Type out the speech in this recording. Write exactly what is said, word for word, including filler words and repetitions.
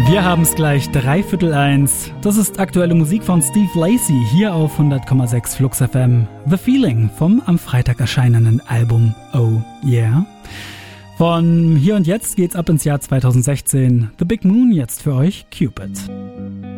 Wir haben es gleich dreiviertel eins. Das ist aktuelle Musik von Steve Lacy hier auf hundert Komma sechs Flux F M. The Feeling vom am Freitag erscheinenden Album Oh Yeah. Von hier und jetzt geht's ab ins Jahr zweitausendsechzehn. The Big Moon jetzt für euch Cupid.